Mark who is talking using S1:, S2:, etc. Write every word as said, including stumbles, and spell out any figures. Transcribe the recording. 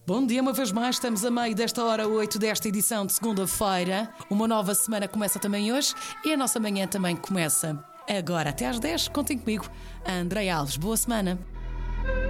S1: Bom dia uma vez mais, estamos a meio desta hora oito desta edição de segunda-feira. Uma nova semana começa também hoje e a nossa manhã também começa agora até às dez. Contem comigo, André Alves. Boa semana.